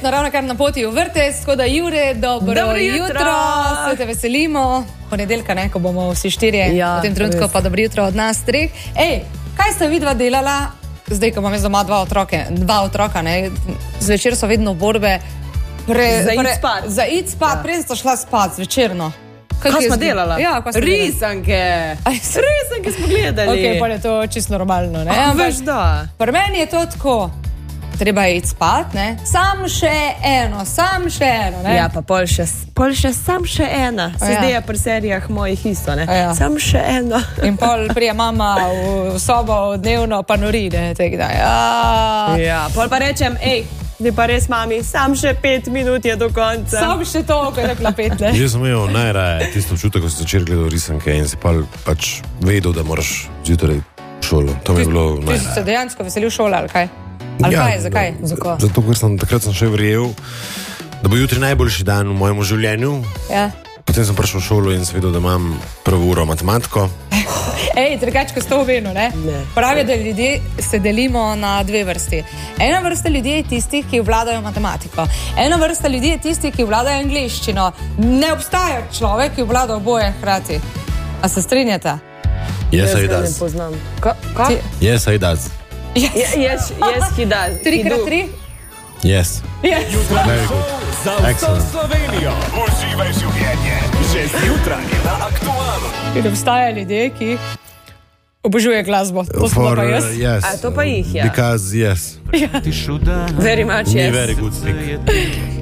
smo ravno kar na poti v vrtec, tako da Jure, dobro jutro. Se te veselimo. Ponedeljka, ne, ko bomo vsi štirje, v tem trenutku pa dobro jutro od nas treh. Ej, kaj sta vidva delala, zdaj, ko imam jaz doma dva otroka, ne, zvečer so vedno borbe za id spat, preden sta šla spat zvečerno. Kaj smo delala? Ja, kaj smo risanke. Risanke smo gledali. Ok, pa je to čisto normalno, ne? Veš da. Pri meni je to tako, treba je iti spat, ne? Sam še eno, ne? Ja, pa pol še sam še ena. Se zdaj je pri serijah mojih isto, ne? Sam še eno. In pol prije mama v sobo dnevno pa nori, ne? Ja, pol pa rečem, zdaj pa res, mami, sam še 5 minut je do konca. Sam še to, ko je rekla 5, ne? Jaz sem imel najraje tisto občutek, ko si začel gledati risanke in si pač vedel, da moraš zjutraj v šolo. To mi je bilo najraje. Ti si se dejansko veselil šole, ali kaj? Ali kaj, zakaj? Zato, ker takrat sem še verjel, da bo jutri najboljši dan v mojem življenju. Ja. Potem sem prišel v šolo in sem vedel, da imam prvo uro matematiko. Drugačko s to veno, ne? Pravi, da ljudje se delimo na dve vrsti. Ena vrsta ljudi je tistih, ki vladajo matematiko. Ena vrsta ljudi je tistih, ki vladajo angleščino. Ne obstaja človek, ki vlada oboje hkrati. A se strinjate? Yes, I does. Ne poznam. Yes, I does. Yes, he does. 3x3? Yes. Very good. Za vso Slovenijo. Uživaj življenje. Že zjutraj na Aktualu. Ker obstaja ljudje, ki obožuje glasbo. To smo pa jaz. Yes. A to pa jih, ja. Because yes. Very much, yes. Very good stick.